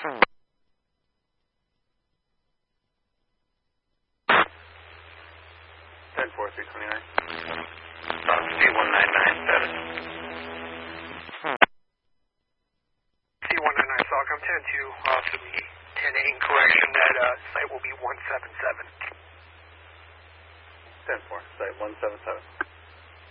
10-4, 329. C199 status. C199 Stockholm 10-2, also the 10-8 correction that site will be 177. 10-4, site 177.